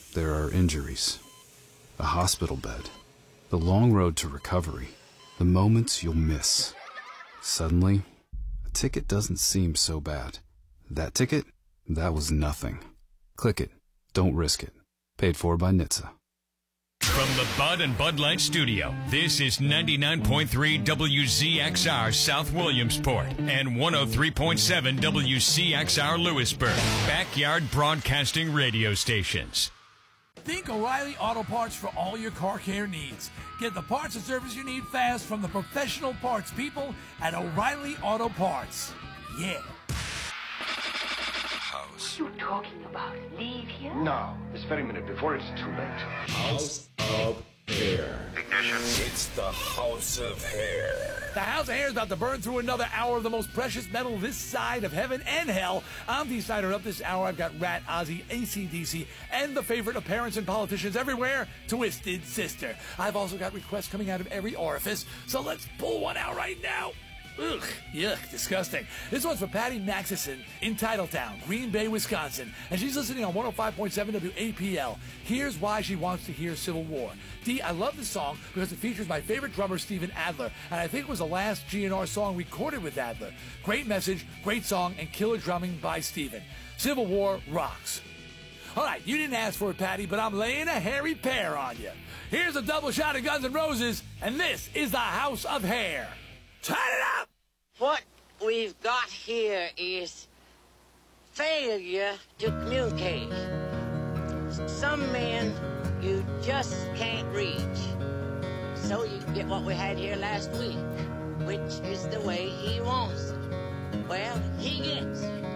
there are injuries, a hospital bed, the long road to recovery, the moments you'll miss. Suddenly, a ticket doesn't seem so bad. That ticket? That was nothing. Click it. Don't risk it. Paid for by NHTSA. From the Bud and Bud Light Studio, this is 99.3 WZXR South Williamsport and 103.7 WCXR Lewisburg, backyard broadcasting radio stations. Think O'Reilly Auto Parts for all your car care needs. Get the parts and service you need fast from the professional parts people at O'Reilly Auto Parts. Yeah. House. What are you talking about? Leave here? No, this very minute before it's too late. House of Hair. Ignition. It's the House of Hair. The House of Hair is about to burn through another hour of the most precious metal this side of heaven and hell. I'm the Snyder. Up this hour, I've got Rat, Ozzy, AC/DC, and the favorite of parents and politicians everywhere, Twisted Sister. I've also got requests coming out of every orifice, so let's pull one out right now. Ugh, yuck, disgusting. This one's for Patty Maxison in Titletown, Green Bay, Wisconsin, and she's listening on 105.7 WAPL. Here's why she wants to hear Civil War. D, I love this song because it features my favorite drummer, Steven Adler, and I think it was the last GNR song recorded with Adler. Great message, great song, and killer drumming by Steven. Civil War rocks. All right, you didn't ask for it, Patty, but I'm laying a hairy pear on you. Here's a double shot of Guns N' Roses, and this is the House of Hair. Turn it up! What we've got here is failure to communicate. Some men you just can't reach. So you get what we had here last week, which is the way he wants it. Well, he gets it.